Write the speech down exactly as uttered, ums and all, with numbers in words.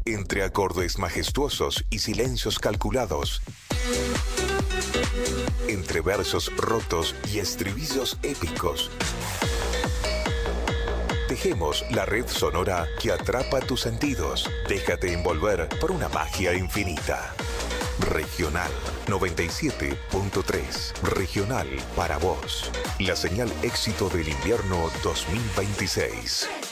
Entre acordes majestuosos y silencios calculados, entre versos rotos y estribillos épicos, tejemos la red sonora que atrapa tus sentidos. Déjate envolver por una magia infinita. Regional noventa y siete punto tres. Regional para vos. La señal éxito del invierno dos mil veintiséis.